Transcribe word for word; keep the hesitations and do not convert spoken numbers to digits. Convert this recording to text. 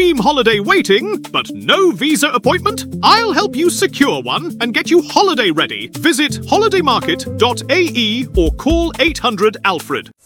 dream holiday waiting, but no visa appointment? I'll help you secure one and get you holiday ready. Visit holiday market dot A E or call eight hundred Alfred.